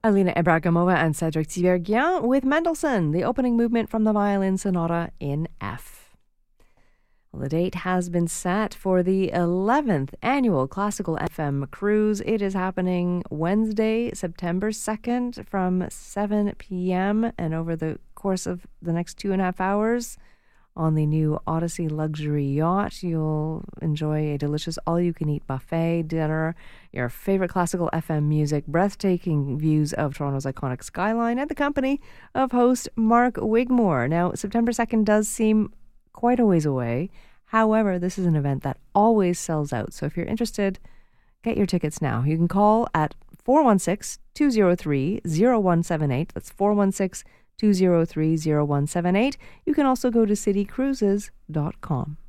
Alina Ibragimova and Cedric Tiberghien with Mendelssohn, the opening movement from the Violin Sonata in F. Well, the date has been set for the 11th annual Classical FM Cruise. It is happening Wednesday, September 2nd from 7 p.m. and over the course of the next 2.5 hours on the new Odyssey luxury yacht. You'll enjoy a delicious all-you-can-eat buffet dinner, your favorite classical FM music, breathtaking views of Toronto's iconic skyline, and the company of host Mark Wigmore. Now, September 2nd does seem quite a ways away. However, this is an event that always sells out. So if you're interested, get your tickets now. You can call at 416-203-0178. That's 416-203-0178. You can also go to citycruises.com.